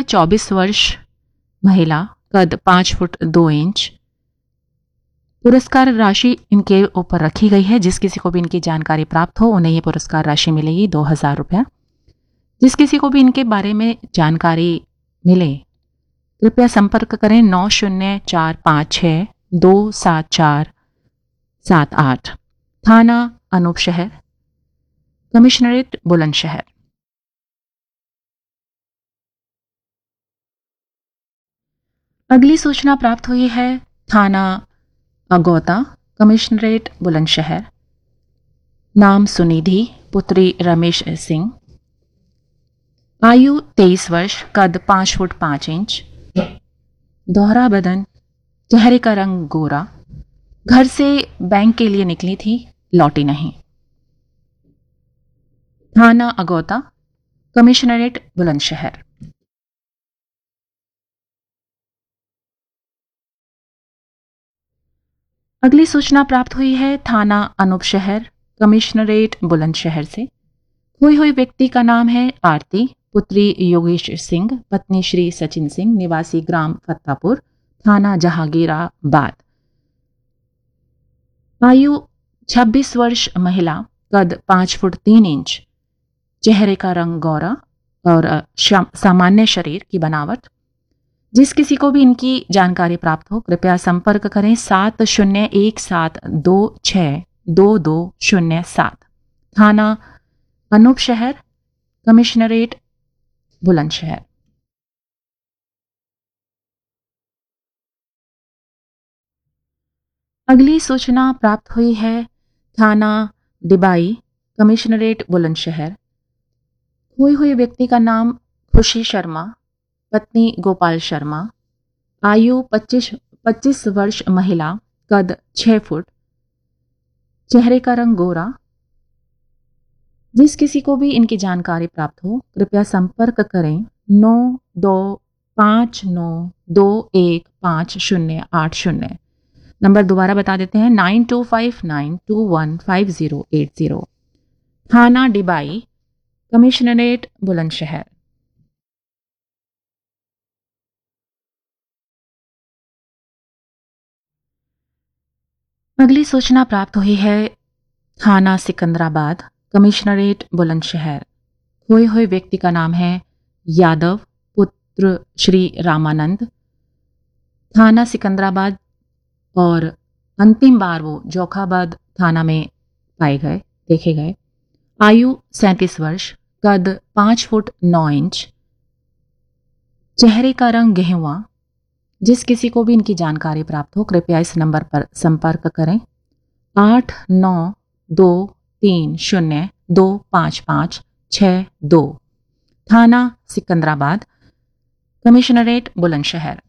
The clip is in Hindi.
24 वर्ष महिला, कद 5 फुट 2 इंच। पुरस्कार राशि इनके ऊपर रखी गई है। जिस किसी को भी इनकी जानकारी प्राप्त हो उन्हें ये पुरस्कार राशि मिलेगी 2000 रुपया। जिस किसी को भी इनके बारे में जानकारी मिले कृपया संपर्क करें 9045627478। थाना अनूप शहर, कमिश्नरेट बुलंदशहर। अगली सूचना प्राप्त हुई है थाना अगौता, कमिश्नरेट बुलंदशहर। नाम सुनिधि, पुत्री रमेश सिंह। आयु 23 वर्ष, कद 5 फुट 5 इंच। दोहरा बदन, चेहरे का रंग गोरा। घर से बैंक के लिए निकली थी, लौटी नहीं। थाना अगौता, कमिश्नरेट बुलंदशहर। अगली सूचना प्राप्त हुई है थाना अनूप शहर, कमिश्नरेट बुलंदशहर से। खोई हुई व्यक्ति का नाम है आरती, पुत्री योगेश सिंह, पत्नी श्री सचिन सिंह, निवासी ग्राम फत्तापुर, थाना जहांगीराबाद। आयु 26 वर्ष महिला, कद 5 फुट 3 इंच। चेहरे का रंग गोरा और सामान्य शरीर की बनावट। जिस किसी को भी इनकी जानकारी प्राप्त हो कृपया संपर्क करें 7017262207। थाना अनूप शहर, कमिश्नरेट बुलंदशहर। अगली सूचना प्राप्त हुई है थाना डिबाई, कमिश्नरेट बुलंदशहर। खोई हुए व्यक्ति का नाम खुशी शर्मा, पत्नी गोपाल शर्मा। आयु 25 वर्ष महिला, कद 6 फुट। चेहरे का रंग गोरा। जिस किसी को भी इनकी जानकारी प्राप्त हो कृपया संपर्क करें 9259215080। नंबर दोबारा बता देते हैं 9259215080। थाना डिबाई, कमिश्नरेट बुलंदशहर। अगली सूचना प्राप्त हुई है थाना सिकंदराबाद, कमिश्नरेट बुलंदशहर। खोए हुए व्यक्ति का नाम है यादव, पुत्र श्री रामानंद, थाना सिकंदराबाद और अंतिम बार वो जोखाबाद थाना में देखे गए। आयु 37 वर्ष, कद 5 फुट 9 इंच। चेहरे का रंग गेहुआ। जिस किसी को भी इनकी जानकारी प्राप्त हो कृपया इस नंबर पर संपर्क करें 8923025562। थाना सिकंदराबाद, कमिश्नरेट बुलंदशहर।